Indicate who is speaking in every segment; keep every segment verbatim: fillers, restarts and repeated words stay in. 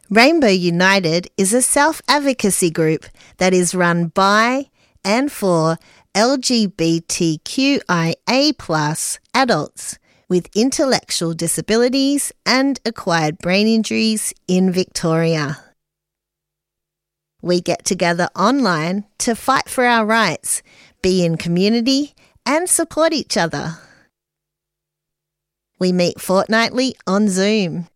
Speaker 1: Rainbow United is a self-advocacy group that is run by and for L G B T Q I A plus adults with intellectual disabilities and acquired brain injuries in Victoria. We get together online to fight for our rights, be in community and support each other. We meet fortnightly on Zoom.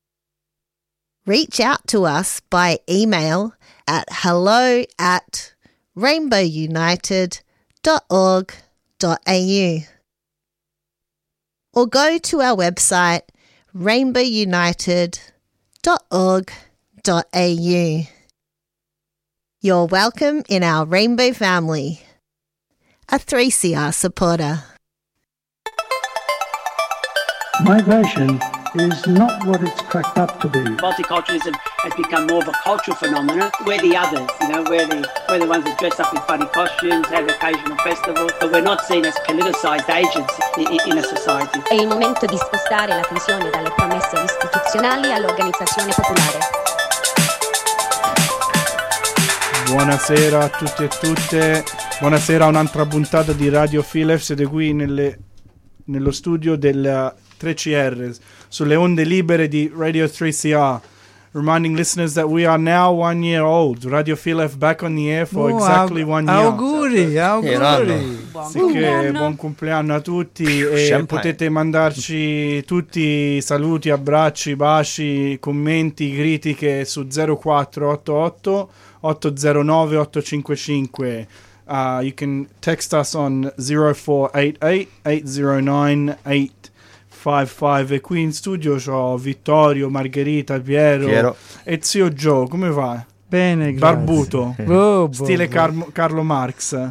Speaker 1: Reach out to us by email at hello at rainbow united dot org dot a u or go to our website rainbow united dot org dot a u. You're welcome in our Rainbow family. A three C R supporter.
Speaker 2: Migration is not what it's cracked up to be.
Speaker 3: Multiculturalism has become more of a cultural phenomenon. We're the others, you know, we're the, we're the ones that dress up in funny costumes, have occasional festivals, but we're not seen as politicised agents in, in a society.
Speaker 4: È il momento di spostare l'attenzione dalle promesse istituzionali all'organizzazione popolare.
Speaker 5: Buonasera a tutti e tutte, buonasera a un'altra puntata di Radio Philef. Siete qui nelle, nello studio della tre C R sulle onde libere di Radio three C R, reminding listeners that we are now one year old. Radio Philef back on the air for oh, exactly aug- one year.
Speaker 6: Auguri, auguri.
Speaker 5: Sì, che buon compleanno a tutti e Champagne. Potete mandarci tutti i saluti, abbracci, baci, commenti, critiche su zero quattro otto otto otto zero nove otto cinque cinque. Uh, you can text us on zero four eight eight eight zero nine eight five five. E qui in studio c'ho Vittorio, Margherita, Piero, Piero. e zio Joe. Come va?
Speaker 6: Bene, grazie.
Speaker 5: Barbuto,
Speaker 6: oh,
Speaker 5: stile
Speaker 6: boh,
Speaker 5: Car- Carlo Marx.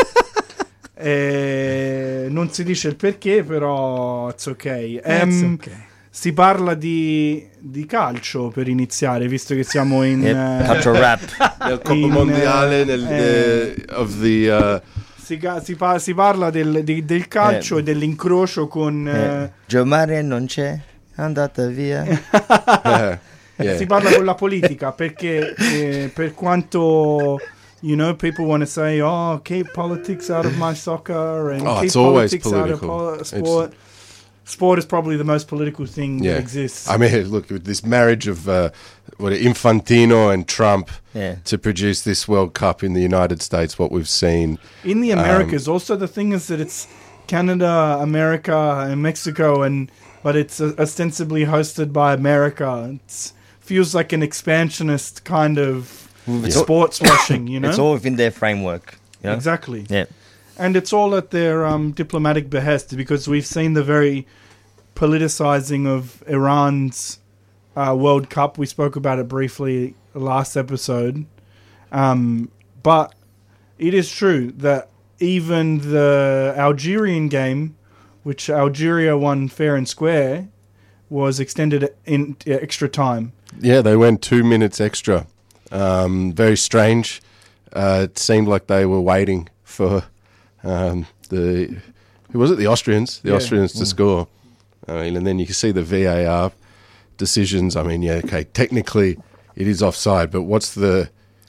Speaker 5: E non si dice il perché, però it's ok. Um,
Speaker 6: it's okay.
Speaker 5: Si parla di, di calcio per iniziare, visto che siamo in
Speaker 7: yep. uh, calcio rap
Speaker 8: nel Coppa Mondiale nel, eh, uh, of the uh,
Speaker 5: si, si, pa- si parla del, di, del calcio eh. e dell'incrocio con
Speaker 7: eh. uh, Gio Mario non c'è, è andata via.
Speaker 5: yeah. Yeah. Si parla con la politica perché eh, per quanto you know people want to say oh keep politics out of my soccer and
Speaker 8: oh,
Speaker 5: keep
Speaker 8: it's always
Speaker 5: politics
Speaker 8: political.
Speaker 5: out of pol- sport. It's, Sport is probably the most political thing
Speaker 8: yeah.
Speaker 5: that exists.
Speaker 8: I mean, look, with this marriage of uh, what Infantino and Trump
Speaker 7: yeah.
Speaker 8: to produce this World Cup in the United States, what we've seen.
Speaker 5: In the Americas, um, also the thing is that it's Canada, America, and Mexico, and but it's uh, ostensibly hosted by America. It feels like an expansionist kind of yeah. sports washing, you know?
Speaker 7: It's all within their framework. You know?
Speaker 5: Exactly.
Speaker 7: Yeah.
Speaker 5: And it's all at their um, diplomatic behest because we've seen the very politicizing of Iran's uh, World Cup. We spoke about it briefly last episode. Um, but it is true that even the Algerian game, which Algeria won fair and square, was extended in uh, extra time.
Speaker 8: Yeah, they went two minutes extra. Um, very strange. Uh, it seemed like they were waiting for... Um, the who was it? The Austrians, the yeah. Austrians to mm. score. I mean, and then you can see the V A R decisions. I mean, yeah, okay, technically it is offside, but what's the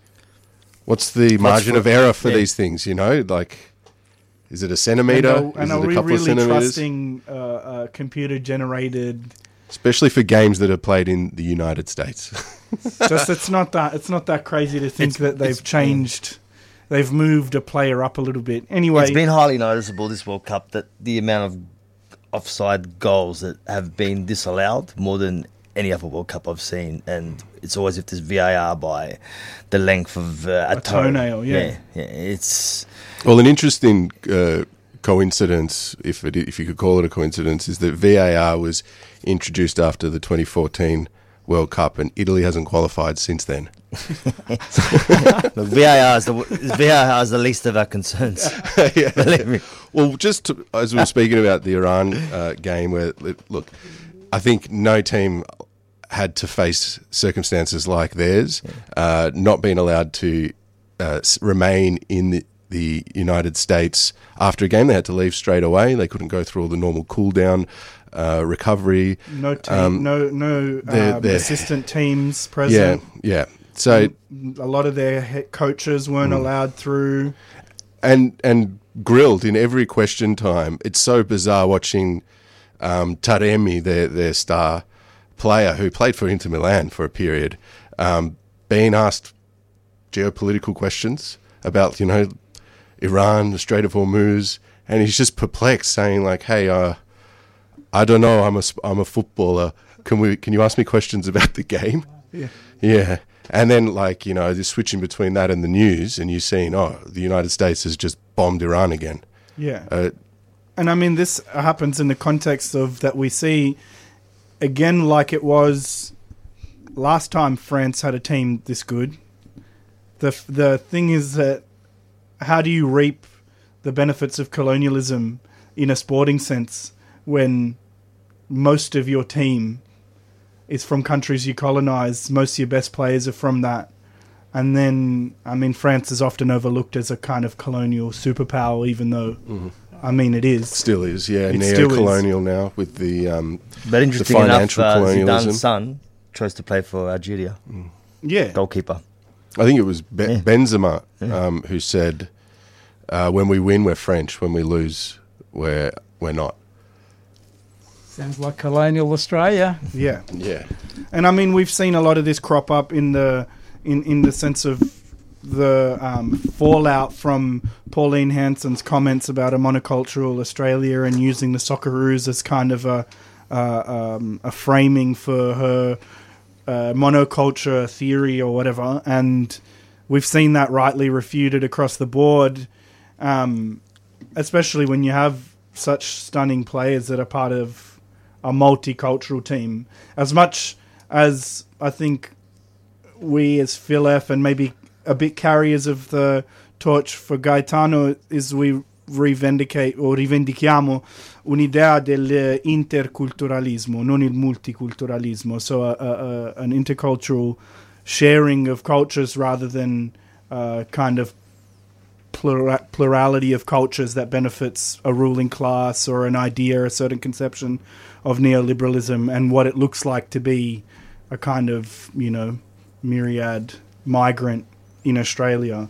Speaker 8: what's the margin for, of error for yeah. these things? You know, like is it a centimeter?
Speaker 5: And are,
Speaker 8: is
Speaker 5: and
Speaker 8: it
Speaker 5: are
Speaker 8: a
Speaker 5: we
Speaker 8: couple
Speaker 5: really
Speaker 8: of centimeters?
Speaker 5: Trusting uh, uh, computer generated?
Speaker 8: Especially for games that are played in the United States.
Speaker 5: Just it's not that it's not that crazy to think it's, that they've changed. Yeah. They've moved a player up a little bit. Anyway,
Speaker 7: it's been highly noticeable this World Cup that the amount of offside goals that have been disallowed more than any other World Cup I've seen, and it's always if there's V A R by the length of uh, a,
Speaker 5: a toe. toenail. Yeah.
Speaker 7: yeah, yeah. It's
Speaker 8: well, an interesting uh, coincidence, if it, if you could call it a coincidence, is that V A R was introduced after the twenty fourteen World Cup, and Italy hasn't qualified since then.
Speaker 7: Look, V A R is the V A R is the least of our concerns.
Speaker 8: yeah.
Speaker 7: Believe me.
Speaker 8: Well, just to, as we were speaking about the Iran uh, game, where look, I think no team had to face circumstances like theirs, yeah. uh, not being allowed to uh, remain in the, the United States after a game. They had to leave straight away. They couldn't go through all the normal cool down uh, recovery.
Speaker 5: No team,
Speaker 8: Um,
Speaker 5: no no
Speaker 8: they're-
Speaker 5: um,
Speaker 8: they're-
Speaker 5: assistant teams
Speaker 8: Yeah,
Speaker 5: present.
Speaker 8: yeah. So
Speaker 5: A lot of their he- coaches weren't
Speaker 8: Mm.
Speaker 5: allowed through.
Speaker 8: and and grilled in every question time. It's so bizarre watching um, Taremi, their their star player who played for Inter Milan for a period, um, being asked geopolitical questions about, you know, Iran, the Strait of Hormuz, and he's just perplexed, saying like, "Hey, uh, I don't know. I'm a sp- I'm a footballer. Can we? Can you ask me questions about the game?"
Speaker 5: Yeah.
Speaker 8: Yeah. And then, like, you know, just switching between that and the news, and you're seeing, oh, the United States has just bombed Iran again.
Speaker 5: Yeah.
Speaker 8: Uh,
Speaker 5: And I mean, this happens in the context of that we see, again, like it was last time France had a team this good. The the thing is that how do you reap the benefits of colonialism in a sporting sense when most of your team is from countries you colonized, most of your best players are from that. And then, I mean, France is often overlooked as a kind of colonial superpower, even though,
Speaker 8: mm-hmm.
Speaker 5: I mean, it is.
Speaker 8: Still is, yeah,
Speaker 5: It still
Speaker 8: neo-colonial now with the um,
Speaker 7: But
Speaker 8: the
Speaker 7: interesting
Speaker 8: financial
Speaker 7: enough, uh,
Speaker 8: colonialism.
Speaker 7: Zidane's son chose to play for Algeria.
Speaker 5: Yeah.
Speaker 7: Goalkeeper.
Speaker 8: I think it was Be-
Speaker 7: Yeah.
Speaker 8: Benzema um, who said, uh, "When we win, we're French. When we lose, we're we're not."
Speaker 6: Sounds like colonial Australia.
Speaker 5: Yeah.
Speaker 8: Yeah,
Speaker 5: And I mean, we've seen a lot of this crop up in the in, in the sense of the um, fallout from Pauline Hanson's comments about a monocultural Australia and using the Socceroos as kind of a uh, um, a framing for her uh, monoculture theory or whatever. And we've seen that rightly refuted across the board, um, especially when you have such stunning players that are part of a multicultural team. As much as I think we as Phil F and maybe a bit carriers of the torch for Gaetano is we rivendicate o rivendichiamo un'idea dell'interculturalismo, non il multiculturalismo. So a, a, a, an intercultural sharing of cultures rather than uh, kind of plura- plurality of cultures that benefits a ruling class or an idea, a certain conception of neoliberalism and what it looks like to be a kind of, you know, myriad migrant in Australia.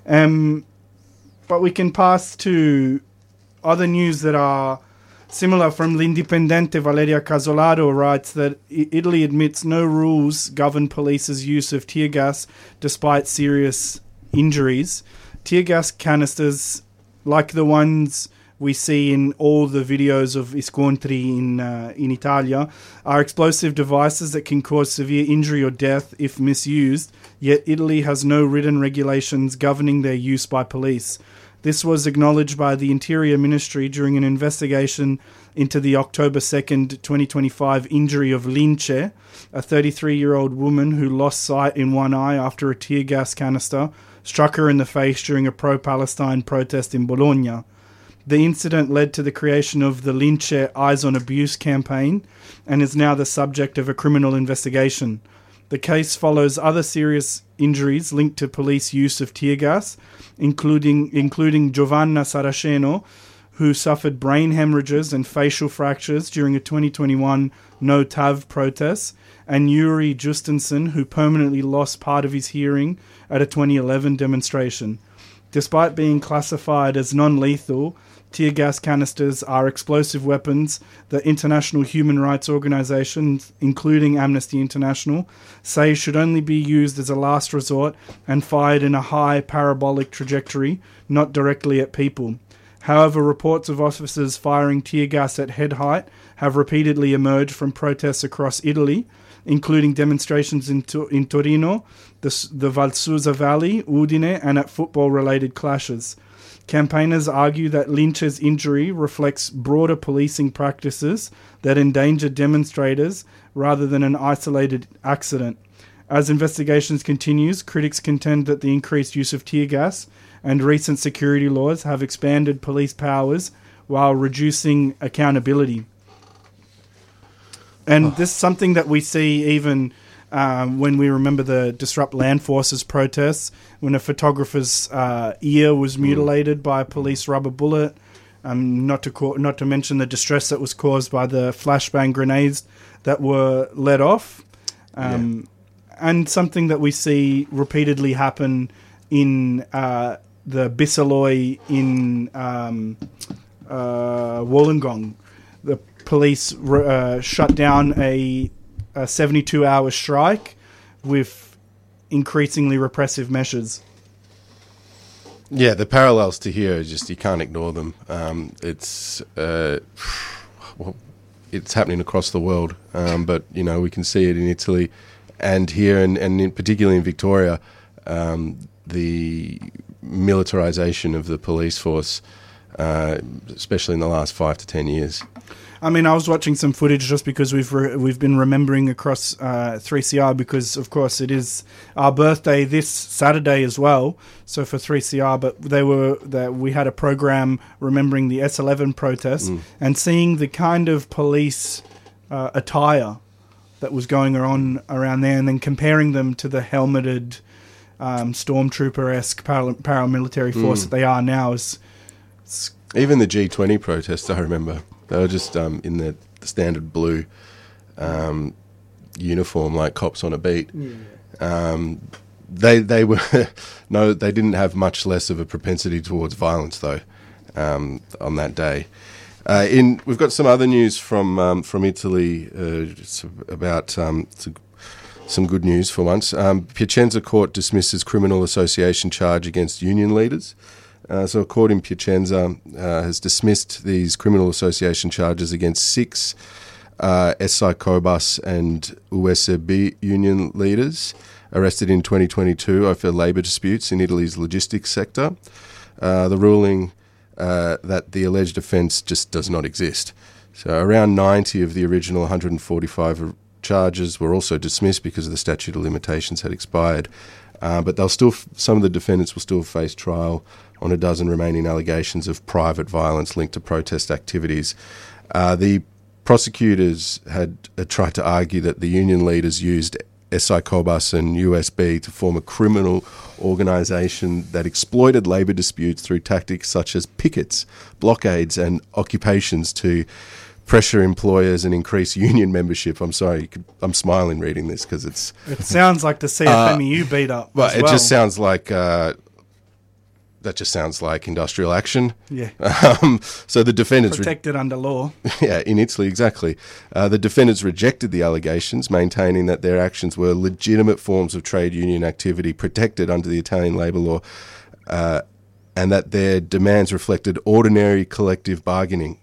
Speaker 5: Um, but we can pass to other news that are similar. From L'Indipendente, Valeria Casolaro writes that I- Italy admits no rules govern police's use of tear gas despite serious injuries. Tear gas canisters, like the ones we see in all the videos of Iscontri in uh, in Italia, are explosive devices that can cause severe injury or death if misused, yet Italy has no written regulations governing their use by police. This was acknowledged by the Interior Ministry during an investigation into the October second, twenty twenty-five injury of Lince, a thirty-three-year-old woman who lost sight in one eye after a tear gas canister struck her in the face during a pro-Palestine protest in Bologna. The incident led to the creation of the Lince Eyes on Abuse campaign and is now the subject of a criminal investigation. The case follows other serious injuries linked to police use of tear gas, including including Giovanna Saraceno, who suffered brain hemorrhages and facial fractures during a twenty twenty-one No T A V protest, and Yuri Justensen, who permanently lost part of his hearing at a twenty eleven demonstration. Despite being classified as non-lethal, tear gas canisters are explosive weapons that international human rights organizations, including Amnesty International, say should only be used as a last resort and fired in a high parabolic trajectory, not directly at people. However, reports of officers firing tear gas at head height have repeatedly emerged from protests across Italy, including demonstrations in, to- in Torino, the, the Valsusa Valley, Udine, and at football-related clashes. Campaigners argue that Lince's injury reflects broader policing practices that endanger demonstrators rather than an isolated accident. As investigations continues, critics contend that the increased use of tear gas and recent security laws have expanded police powers while reducing accountability. And oh. this is something that we see even um, when we remember the Disrupt Land Forces protests, when a photographer's uh, ear was mutilated by a police rubber bullet. Um, not to co- not to mention the distress that was caused by the flashbang grenades that were let off, um, yeah. and something that we see repeatedly happen in uh, the Bisaloi in um, uh, Wollongong. The police uh, shut down a, a seventy-two hour strike with increasingly repressive measures.
Speaker 8: Yeah, the parallels to here are just, you can't ignore them. Um, it's uh, well, it's happening across the world, um, but you know we can see it in Italy and here, and, and in particularly in Victoria, um, the militarization of the police force, uh, especially in the last five to ten years.
Speaker 5: I mean, I was watching some footage just because we've re- we've been remembering across uh, three C R, because of course it is our birthday this Saturday as well. So for three C R, but they were that we had a program remembering the S eleven protests mm. and seeing the kind of police uh, attire that was going on around there, and then comparing them to the helmeted um, stormtrooper-esque para- paramilitary force mm. that they are now. Is
Speaker 8: even the G twenty protests, I remember. They were just um, in the standard blue um, uniform, like cops on a beat. Yeah. Um, they they were no, they didn't have much less of a propensity towards violence though. Um, on that day, uh, in we've got some other news from um, from Italy uh, about um, some good news for once. Um, Piacenza court dismisses criminal association charge against union leaders. Uh, so a court in Piacenza uh, has dismissed these criminal association charges against six uh, S I Cobus and U S B union leaders arrested in twenty twenty-two over labour disputes in Italy's logistics sector. Uh, the ruling uh, that the alleged offence just does not exist. So around ninety of the original one hundred forty-five charges were also dismissed because the statute of limitations had expired. Uh, but they'll still, f- some of the defendants will still face trial on a dozen remaining allegations of private violence linked to protest activities. Uh, the prosecutors had uh, tried to argue that the union leaders used S I Cobus and U S B to form a criminal organisation that exploited labour disputes through tactics such as pickets, blockades and occupations to pressure employers and increase union membership. I'm sorry, you could, I'm smiling reading this because it's...
Speaker 5: It sounds like the C F M E U uh, beat up
Speaker 8: well,
Speaker 5: as
Speaker 8: it
Speaker 5: well.
Speaker 8: just sounds like... Uh, that just sounds like industrial action.
Speaker 5: Yeah.
Speaker 8: Um, so the defendants...
Speaker 5: Protected re- under law.
Speaker 8: Yeah, in Italy, exactly. Uh, the defendants rejected the allegations, maintaining that their actions were legitimate forms of trade union activity protected under the Italian labour law, uh, and that their demands reflected ordinary collective bargaining.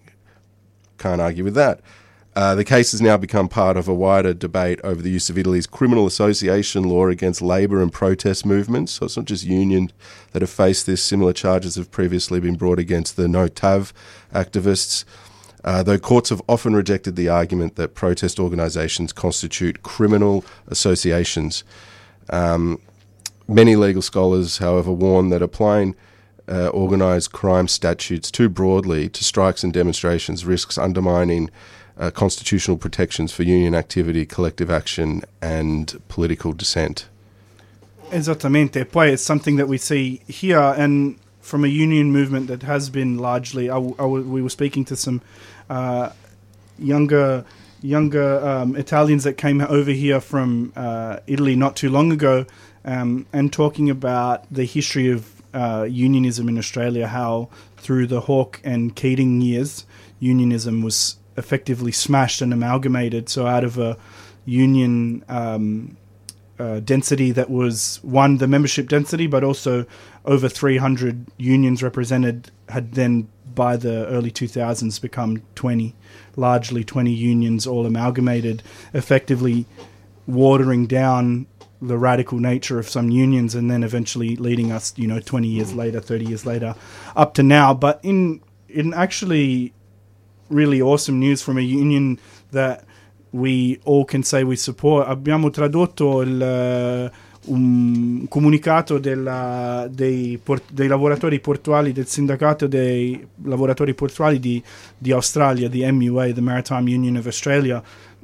Speaker 8: Can't argue with that. Uh, the case has now become part of a wider debate over the use of Italy's criminal association law against labour and protest movements. So it's not just unions that have faced this. Similar charges have previously been brought against the No TAV activists, uh, though courts have often rejected the argument that protest organisations constitute criminal associations. Um, many legal scholars, however, warn that applying uh, organised crime statutes too broadly to strikes and demonstrations risks undermining Uh, constitutional protections for union activity, collective action and political dissent.
Speaker 5: Esattamente. Poi it's something that we see here, and from a union movement that has been largely... I, I, we were speaking to some uh, younger younger um, Italians that came over here from uh, Italy not too long ago, um, and talking about the history of uh, unionism in Australia, how through the Hawke and Keating years, unionism was effectively smashed and amalgamated. So out of a union um, uh, density that was, one, the membership density, but also over three hundred unions represented, had then by the early two thousands become twenty, largely twenty unions all amalgamated, effectively watering down the radical nature of some unions, and then eventually leading us, you know, twenty years later, thirty years later, up to now. But in in actually really awesome news from a union that we all can say we support, abbiamo tradotto il, uh, un comunicato della, dei, port, dei lavoratori portuali, del sindacato dei lavoratori portuali di, di Australia, di M U A, the Maritime Union of Australia.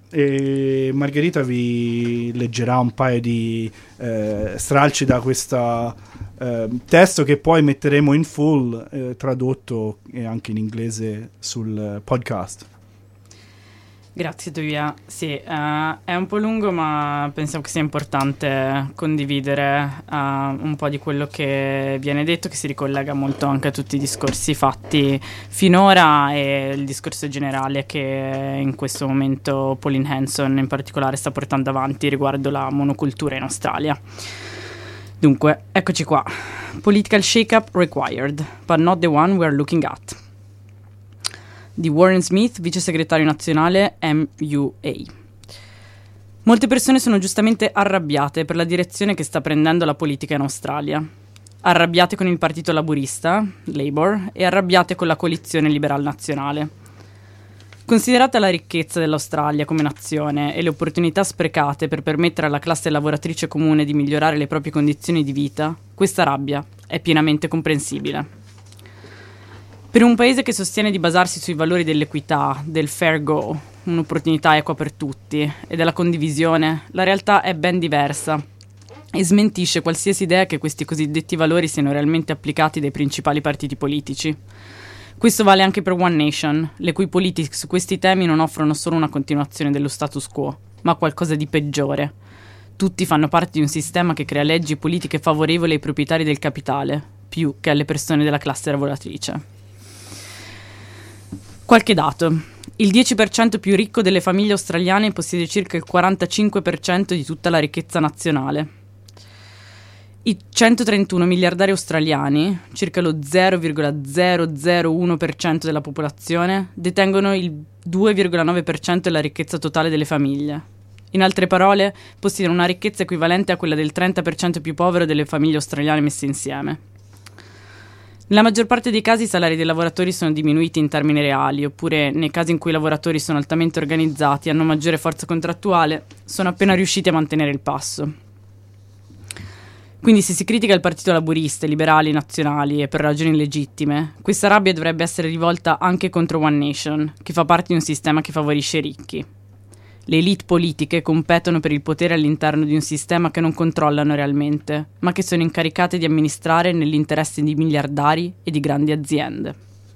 Speaker 5: E Margherita vi leggerà un paio di eh, stralci da questa eh, testo che poi metteremo in full, eh, tradotto e anche in inglese sul podcast.
Speaker 9: Grazie Tobia. Sì, uh, è un po' lungo, ma pensiamo che sia importante condividere uh, un po' di quello che viene detto, che si ricollega molto anche a tutti i discorsi fatti finora e il discorso generale che in questo momento Pauline Hanson in particolare sta portando avanti riguardo la monocultura in Australia. Dunque, eccoci qua. Political shake-up required, but not the one we are looking at. Di Warren Smith, vice segretario nazionale M U A. Molte persone sono giustamente arrabbiate per la direzione che sta prendendo la politica in Australia. Arrabbiate con il partito laburista, Labour, e arrabbiate con la coalizione liberal nazionale. Considerata la ricchezza dell'Australia come nazione e le opportunità sprecate per permettere alla classe lavoratrice comune di migliorare le proprie condizioni di vita, questa rabbia è pienamente comprensibile. Per un paese che sostiene di basarsi sui valori dell'equità, del fair go, un'opportunità equa per tutti, e della condivisione, la realtà è ben diversa e smentisce qualsiasi idea che questi cosiddetti valori siano realmente applicati dai principali partiti politici. Questo vale anche per One Nation, le cui politiche su questi temi non offrono solo una continuazione dello status quo, ma qualcosa di peggiore. Tutti fanno parte di un sistema che crea leggi e politiche favorevoli ai proprietari del capitale, più che alle persone della classe lavoratrice. Qualche dato. Il dieci per cento più ricco delle famiglie australiane possiede circa il quarantacinque per cento di tutta la ricchezza nazionale. I centotrentuno miliardari australiani, circa lo zero virgola zero zero uno per cento della popolazione, detengono il due virgola nove per cento della ricchezza totale delle famiglie. In altre parole, possiedono una ricchezza equivalente a quella del trenta per cento più povero delle famiglie australiane messe insieme. Nella maggior parte dei casi i salari dei lavoratori sono diminuiti in termini reali, oppure nei casi in cui i lavoratori sono altamente organizzati e hanno maggiore forza contrattuale, sono appena riusciti a mantenere il passo. Quindi se si critica il partito laburista, i liberali nazionali e per ragioni legittime, questa rabbia dovrebbe essere rivolta anche contro One Nation, che fa parte di un sistema che favorisce i ricchi. Le elite politiche competono per il potere all'interno di un sistema che non controllano realmente, ma che sono incaricate di amministrare nell'interesse di miliardari e di grandi aziende.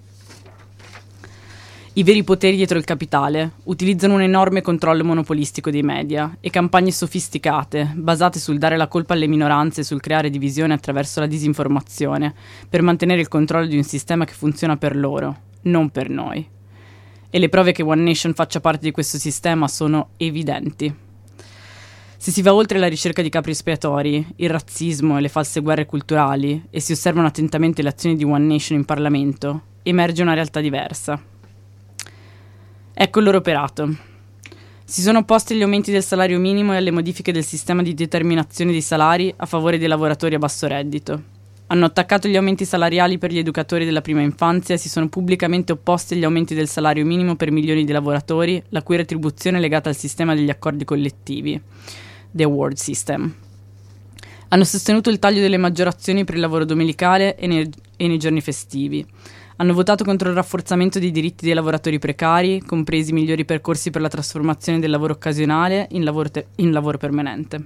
Speaker 9: I veri poteri dietro il capitale utilizzano un enorme controllo monopolistico dei media e campagne sofisticate, basate sul dare la colpa alle minoranze e sul creare divisione attraverso la disinformazione, per mantenere il controllo di un sistema che funziona per loro, non per noi. E le prove che One Nation faccia parte di questo sistema sono evidenti. Se si va oltre la ricerca di capri espiatori, il razzismo e le false guerre culturali e si osservano attentamente le azioni di One Nation in Parlamento, emerge una realtà diversa. Ecco il loro operato. Si sono opposti agli aumenti del salario minimo e alle modifiche del sistema di determinazione dei salari a favore dei lavoratori a basso reddito. Hanno attaccato gli aumenti salariali per gli educatori della prima infanzia e si sono pubblicamente opposti agli aumenti del salario minimo per milioni di lavoratori, la cui retribuzione è legata al sistema degli accordi collettivi, the award system. Hanno sostenuto il taglio delle maggiorazioni per il lavoro domenicale e nei, e nei giorni festivi. Hanno votato contro il rafforzamento dei diritti dei lavoratori precari, compresi migliori percorsi per la trasformazione del lavoro occasionale in lavoro, te- in lavoro permanente.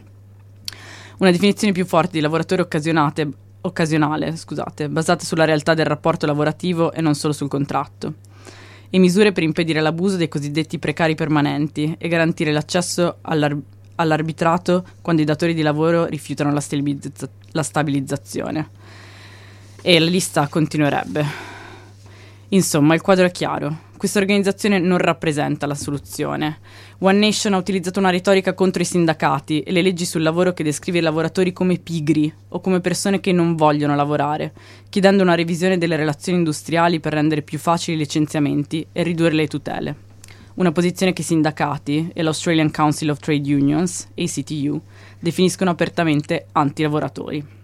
Speaker 9: Una definizione più forte di lavoratore occasionate occasionale, scusate, basate sulla realtà del rapporto lavorativo e non solo sul contratto, e misure per impedire l'abuso dei cosiddetti precari permanenti e garantire l'accesso all'ar- all'arbitrato quando i datori di lavoro rifiutano la, stabilizza- la stabilizzazione. E la lista continuerebbe. Insomma, il quadro è chiaro. Questa organizzazione non rappresenta la soluzione. One Nation ha utilizzato una retorica contro i sindacati e le leggi sul lavoro che descrive i lavoratori come pigri o come persone che non vogliono lavorare, chiedendo una revisione delle relazioni industriali per rendere più facili i licenziamenti e ridurre le tutele. Una posizione che i sindacati e l'Australian Council of Trade Unions, A C T U, definiscono apertamente antilavoratori.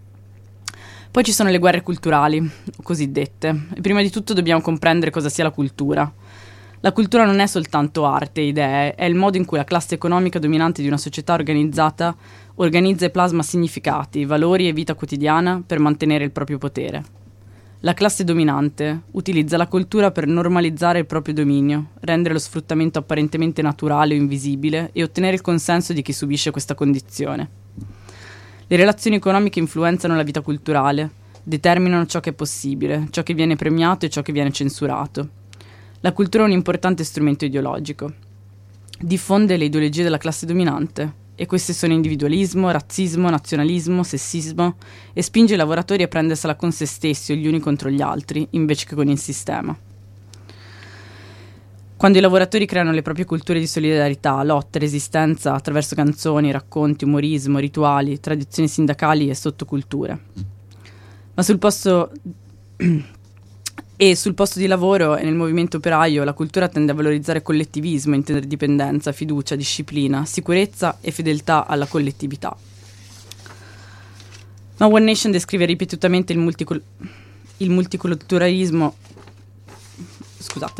Speaker 9: Poi ci sono le guerre culturali, cosiddette, e prima di tutto dobbiamo comprendere cosa sia la cultura. La cultura non è soltanto arte e idee, è il modo in cui la classe economica dominante di una società organizzata organizza e plasma significati, valori e vita quotidiana per mantenere il proprio potere. La classe dominante utilizza la cultura per normalizzare il proprio dominio, rendere lo sfruttamento apparentemente naturale o invisibile e ottenere il consenso di chi subisce questa condizione. Le relazioni economiche influenzano la vita culturale, determinano ciò che è possibile, ciò che viene premiato e ciò che viene censurato. La cultura è un importante strumento ideologico. Diffonde le ideologie della classe dominante, e queste sono individualismo, razzismo, nazionalismo, sessismo, e spinge i lavoratori a prendersela con se stessi o gli uni contro gli altri, invece che con il sistema. Quando i lavoratori creano le proprie culture di solidarietà, lotta, resistenza attraverso canzoni, racconti, umorismo, rituali, tradizioni sindacali e sottoculture. Ma sul posto e sul posto di lavoro e nel movimento operaio la cultura tende a valorizzare collettivismo, interdipendenza, fiducia, disciplina, sicurezza e fedeltà alla collettività. Ma One Nation descrive ripetutamente il, multicul- il multiculturalismo. Scusate.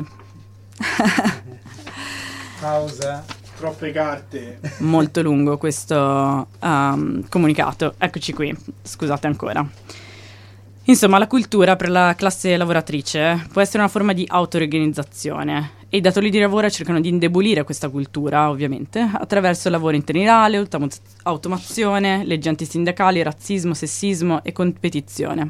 Speaker 5: Pausa. Troppe carte.
Speaker 9: Molto lungo questo um, comunicato. Eccoci qui. Scusate ancora. Insomma, la cultura per la classe lavoratrice può essere una forma di auto-organizzazione e i datori di lavoro cercano di indebolire questa cultura, ovviamente, attraverso il lavoro interinale, autom- automazione, leggi antisindacali, razzismo, sessismo e competizione.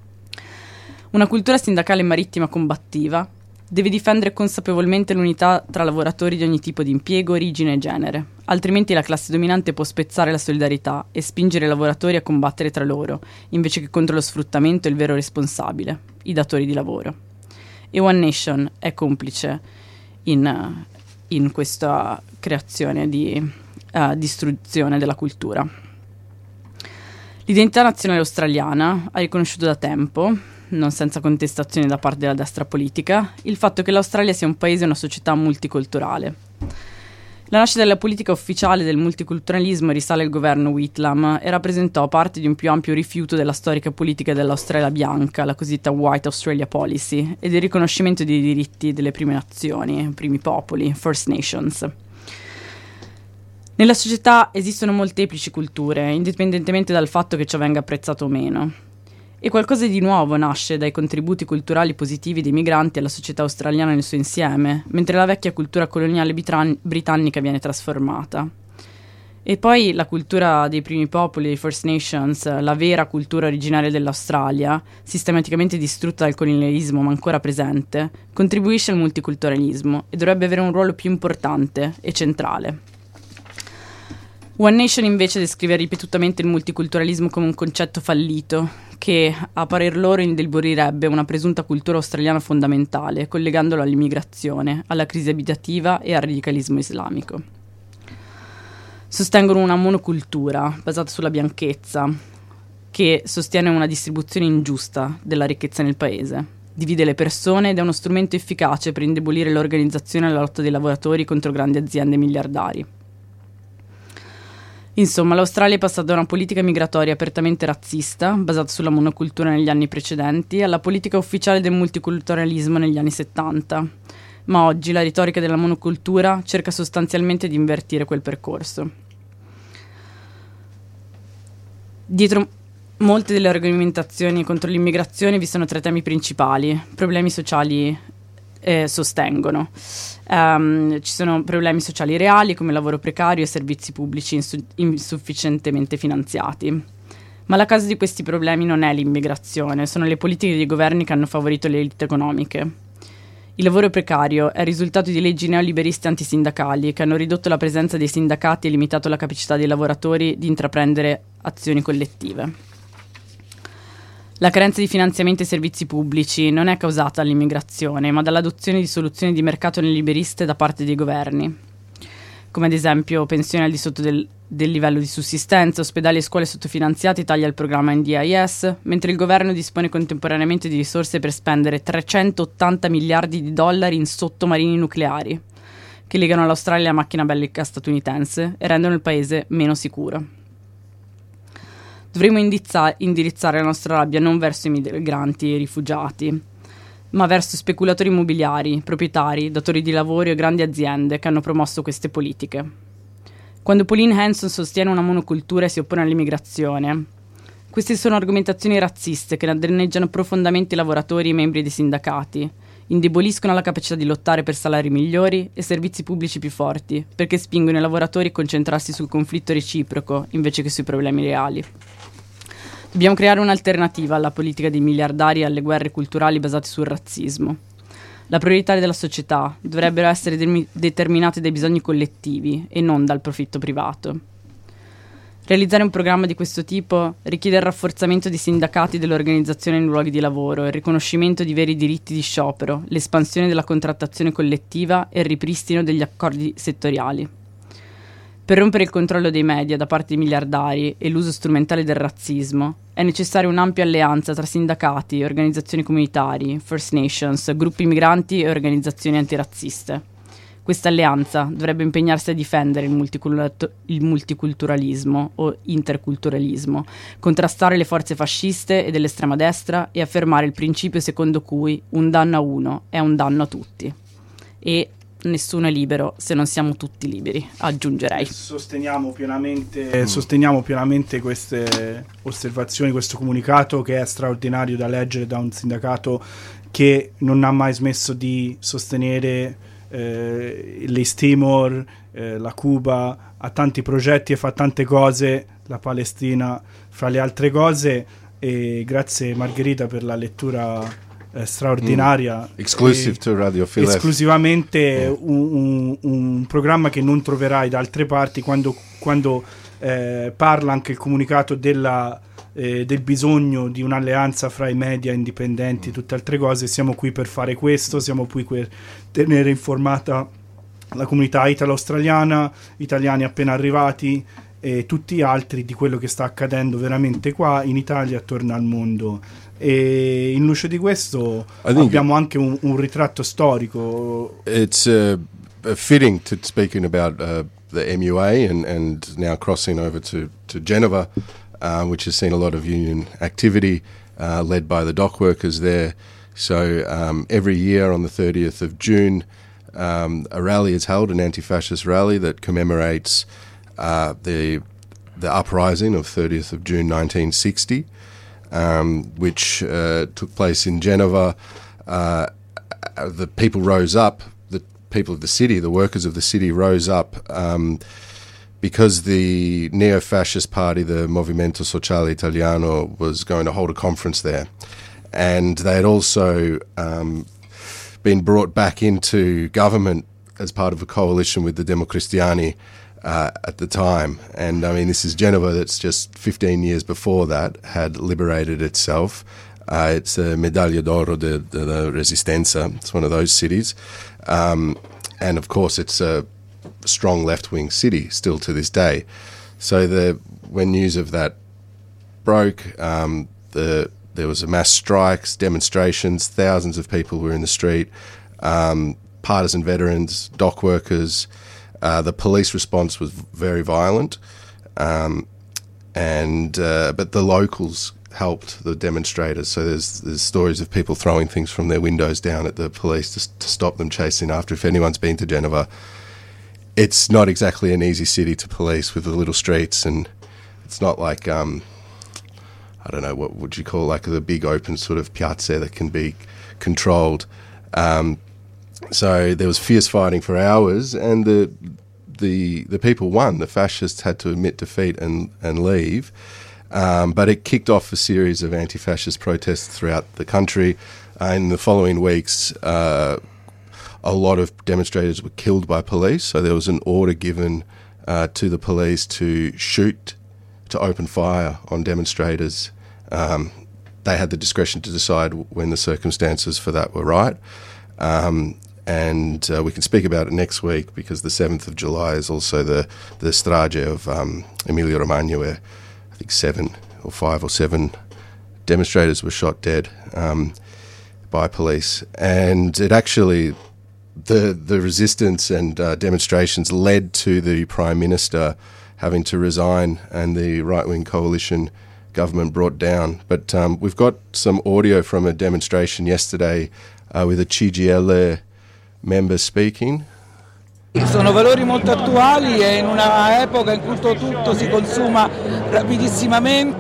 Speaker 9: Una cultura sindacale marittima combattiva deve difendere consapevolmente l'unità tra lavoratori di ogni tipo di impiego, origine e genere, altrimenti la classe dominante può spezzare la solidarietà e spingere i lavoratori a combattere tra loro, invece che contro lo sfruttamento e il vero responsabile, i datori di lavoro. E One Nation è complice in, in questa creazione di uh, distruzione della cultura. L'identità nazionale australiana ha riconosciuto da tempo, non senza contestazioni da parte della destra politica, il fatto che l'Australia sia un paese e una società multiculturale. La nascita della politica ufficiale del multiculturalismo risale al governo Whitlam e rappresentò parte di un più ampio rifiuto della storica politica dell'Australia bianca, la cosiddetta White Australia Policy, e del riconoscimento dei diritti delle prime nazioni, primi popoli, First Nations. Nella società esistono molteplici culture, indipendentemente dal fatto che ciò venga apprezzato o meno. E qualcosa di nuovo nasce dai contributi culturali positivi dei migranti alla società australiana nel suo insieme, mentre la vecchia cultura coloniale bitran- britannica viene trasformata. E poi la cultura dei primi popoli, dei First Nations, la vera cultura originaria dell'Australia, sistematicamente distrutta dal colonialismo ma ancora presente, contribuisce al multiculturalismo e dovrebbe avere un ruolo più importante e centrale. One Nation invece descrive ripetutamente il multiculturalismo come un concetto fallito che, a parer loro, indebolirebbe una presunta cultura australiana fondamentale, collegandolo all'immigrazione, alla crisi abitativa e al radicalismo islamico. Sostengono una monocultura basata sulla bianchezza, che sostiene una distribuzione ingiusta della ricchezza nel paese, divide le persone ed è uno strumento efficace per indebolire l'organizzazione e la lotta dei lavoratori contro grandi aziende miliardari. Insomma, l'Australia è passata da una politica migratoria apertamente razzista, basata sulla monocultura negli anni precedenti, alla politica ufficiale del multiculturalismo negli anni settanta. Ma oggi la retorica della monocultura cerca sostanzialmente di invertire quel percorso. Dietro molte delle argomentazioni contro l'immigrazione vi sono tre temi principali: problemi sociali eh, sostengono. Um, ci sono problemi sociali reali come lavoro precario e servizi pubblici insu- insufficientemente finanziati. Ma la causa di questi problemi non è l'immigrazione, sono le politiche dei governi che hanno favorito le elite economiche. Il lavoro precario è il risultato di leggi neoliberiste antisindacali che hanno ridotto la presenza dei sindacati e limitato la capacità dei lavoratori di intraprendere azioni collettive. La carenza di finanziamenti e servizi pubblici non è causata dall'immigrazione, ma dall'adozione di soluzioni di mercato neoliberiste da parte dei governi, come ad esempio pensioni al di sotto del, del livello di sussistenza, ospedali e scuole sottofinanziati taglia il programma N D I S, mentre il governo dispone contemporaneamente di risorse per spendere trecentottanta miliardi di dollari in sottomarini nucleari, che legano l'Australia alla macchina bellica statunitense e rendono il paese meno sicuro. Dovremmo indizza- indirizzare la nostra rabbia non verso i migranti e rifugiati, ma verso speculatori immobiliari, proprietari, datori di lavoro e grandi aziende che hanno promosso queste politiche. Quando Pauline Hanson sostiene una monocultura e si oppone all'immigrazione, queste sono argomentazioni razziste che danneggiano profondamente i lavoratori e i membri dei sindacati, indeboliscono la capacità di lottare per salari migliori e servizi pubblici più forti, perché spingono i lavoratori a concentrarsi sul conflitto reciproco invece che sui problemi reali. Dobbiamo creare un'alternativa alla politica dei miliardari e alle guerre culturali basate sul razzismo. Le priorità della società dovrebbero essere de- determinate dai bisogni collettivi e non dal profitto privato. Realizzare un programma di questo tipo richiede il rafforzamento dei sindacati dell'organizzazione nei luoghi di lavoro, il riconoscimento di veri diritti di sciopero, l'espansione della contrattazione collettiva e il ripristino degli accordi settoriali. Per rompere il controllo dei media da parte dei miliardari e l'uso strumentale del razzismo, è necessaria un'ampia alleanza tra sindacati, organizzazioni comunitarie, First Nations, gruppi migranti e organizzazioni antirazziste. Questa alleanza dovrebbe impegnarsi a difendere il, multicult- il multiculturalismo o interculturalismo, contrastare le forze fasciste e dell'estrema destra e affermare il principio secondo cui un danno a uno è un danno a tutti. E nessuno è libero se non siamo tutti liberi, aggiungerei.
Speaker 5: Sosteniamo pienamente, mm. sosteniamo pienamente queste osservazioni, questo comunicato che è straordinario da leggere da un sindacato che non ha mai smesso di sostenere Eh, l'East Timor, eh, la Cuba, ha tanti progetti e fa tante cose, la Palestina fra le altre cose, e grazie Margherita per la lettura eh, straordinaria.
Speaker 8: Mm. Exclusive to Radio Phil F.
Speaker 5: Esclusivamente
Speaker 8: mm.
Speaker 5: un, un, un programma che non troverai da altre parti, quando, quando eh, parla anche il comunicato della Eh, del bisogno di un'alleanza fra i media indipendenti e tutte altre cose. Siamo qui per fare questo, siamo qui per tenere informata la comunità italo-australiana, italiani appena arrivati e tutti gli altri di quello che sta accadendo veramente qua in Italia e attorno al mondo. E in luce di questo abbiamo anche un, un ritratto storico.
Speaker 8: It's uh, fitting to speaking about uh, the M U A and, and now crossing over to, to Geneva, Uh, which has seen a lot of union activity uh, led by the dock workers there. So um, every year on the thirtieth of June, um, a rally is held, an anti-fascist rally that commemorates uh, the the uprising of thirtieth of June nineteen sixty, um, which uh, took place in Geneva. Uh, the people rose up, the people of the city, the workers of the city rose up um, because the neo-fascist party, the Movimento Sociale Italiano, was going to hold a conference there. And they had also um, been brought back into government as part of a coalition with the Democristiani uh, at the time. And, I mean, this is Genova that's just fifteen years before that had liberated itself. Uh, it's a Medaglia d'Oro de, de la Resistenza. It's one of those cities. Um, and, of course, it's a strong left-wing city still to this day. So the when news of that broke, um, the there was a mass strikes, demonstrations, thousands of people were in the street, um, partisan veterans, dock workers. Uh, the police response was very violent, um, and uh, but the locals helped the demonstrators. So there's there's stories of people throwing things from their windows down at the police to, to stop them chasing after. If anyone's been to Geneva, it's not exactly an easy city to police with the little streets, and it's not like, um, I don't know, what would you call like the big open sort of piazza that can be controlled. Um, so there was fierce fighting for hours, and the the the people won. The fascists had to admit defeat and, and leave. Um, but it kicked off a series of anti-fascist protests throughout the country. Uh, in the following weeks, uh, a lot of demonstrators were killed by police, so there was an order given uh, to the police to shoot, to open fire on demonstrators. Um, they had the discretion to decide when the circumstances for that were right. Um, and uh, we can speak about it next week, because the seventh of July is also the, the strage of um, Emilia Romagna, where I think seven or five or seven demonstrators were shot dead um, by police. And it actually... The the resistance and uh, demonstrations led to the Prime Minister having to resign and the right-wing coalition government brought down. But um, we've got some audio from a demonstration yesterday uh, with a C G I L member speaking.
Speaker 10: Sono valori molto attuali e in una epoca in cui tutto si consuma rapidissimamente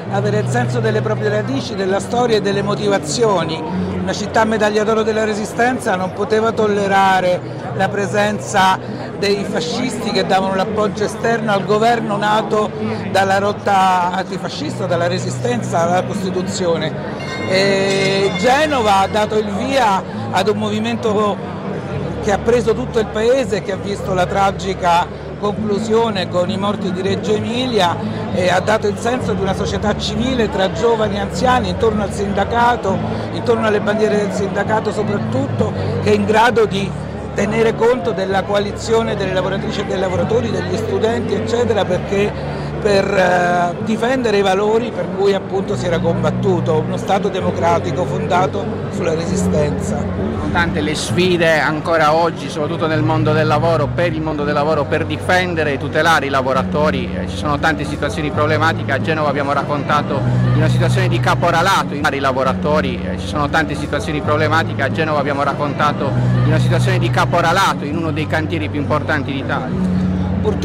Speaker 10: avere il senso delle proprie radici, della storia e delle motivazioni. Una città medaglia d'oro della Resistenza non poteva tollerare la presenza dei fascisti che davano l'appoggio esterno al governo nato dalla rotta antifascista, dalla Resistenza alla Costituzione. E Genova ha dato il via ad un movimento che ha preso tutto il paese, che ha visto la tragica conclusione con i morti di Reggio Emilia e ha dato il senso di una società civile tra giovani e anziani intorno al sindacato, intorno alle bandiere del sindacato soprattutto, che è in grado di tenere conto della coalizione delle lavoratrici e dei lavoratori, degli studenti eccetera, perché per eh, difendere i valori per cui appunto si era combattuto, uno Stato democratico fondato sulla resistenza.
Speaker 11: Sono tante le sfide ancora oggi, soprattutto nel mondo del lavoro, per il mondo del lavoro, per difendere e tutelare i lavoratori. Eh, ci sono tante situazioni problematiche. A Genova abbiamo raccontato di una situazione di caporalato in i lavoratori, eh, ci sono tante situazioni problematiche. A Genova abbiamo raccontato di una situazione di caporalato in uno dei cantieri più importanti d'Italia.